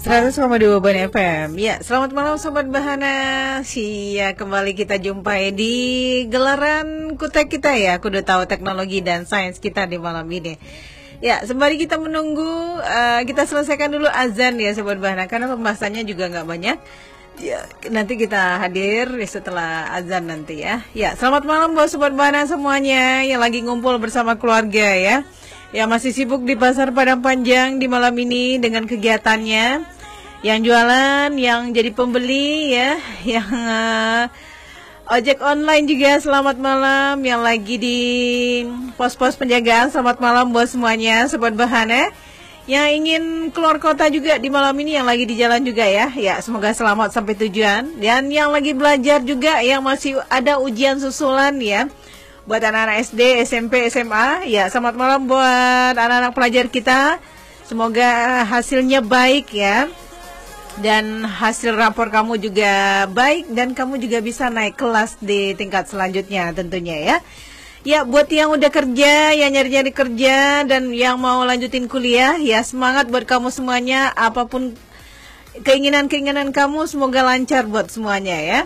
100,2 Ban FM. Ya, selamat malam Sobat Bahana. Kembali kita jumpai di gelaran kutek kita ya. Aku udah tahu teknologi dan sains kita di malam ini. Ya, sembari kita menunggu, kita selesaikan dulu azan ya Sobat Bahana, karena pembahasannya juga nggak banyak. Ya, nanti kita hadir setelah azan nanti ya. Ya, selamat malam buat Sobat Bahana semuanya yang lagi ngumpul bersama keluarga ya. Ya, masih sibuk di Pasar Padang Panjang di malam ini dengan kegiatannya. Yang jualan, yang jadi pembeli ya, yang ojek online juga selamat malam. Yang lagi di pos-pos penjagaan selamat malam buat semuanya Sobat Bahana. Yang ingin keluar kota juga di malam ini, yang lagi di jalan juga ya. Ya, semoga selamat sampai tujuan. Dan yang lagi belajar juga, yang masih ada ujian susulan ya, buat anak-anak SD, SMP, SMA. Ya, selamat malam buat anak-anak pelajar kita. Semoga hasilnya baik ya. Dan hasil rapor kamu juga baik, dan kamu juga bisa naik kelas di tingkat selanjutnya tentunya ya. Ya, buat yang udah kerja, yang nyari-nyari kerja, dan yang mau lanjutin kuliah, ya semangat buat kamu semuanya. Apapun keinginan-keinginan kamu, semoga lancar buat semuanya ya.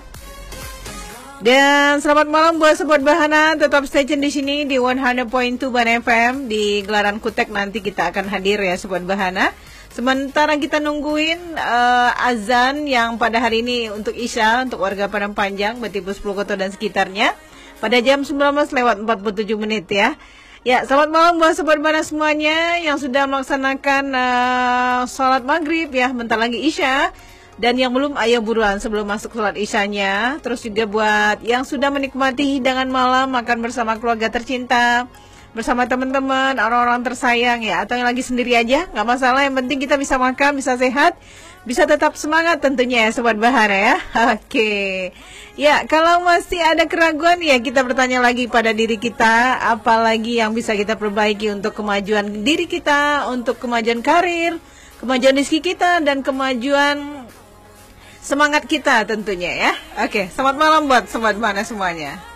Dan selamat malam buat Sobat Bahana, tetap stay tune di sini di 100.2 Ban FM. Di gelaran kutek nanti kita akan hadir ya Sobat Bahana. Sementara kita nungguin azan yang pada hari ini untuk Isya, untuk warga Padang Panjang, Betibus Purwokerto dan sekitarnya, pada jam 19:47 ya. Ya, selamat malam buat Sobat Bahana semuanya yang sudah melaksanakan sholat maghrib ya, bentar lagi Isya. Dan yang belum, ayo buruan sebelum masuk sholat Isyanya. Terus juga buat yang sudah menikmati hidangan malam, makan bersama keluarga tercinta, bersama teman-teman, orang-orang tersayang ya, atau yang lagi sendiri aja, nggak masalah. Yang penting kita bisa makan, bisa sehat, bisa tetap semangat tentunya ya Sobat Bahana ya. Oke. Ya, kalau masih ada keraguan ya kita bertanya lagi pada diri kita, apalagi yang bisa kita perbaiki untuk kemajuan diri kita, untuk kemajuan karir, kemajuan rezeki kita, dan kemajuan semangat kita tentunya ya. Oke, selamat malam buat Sobat Bahana semuanya.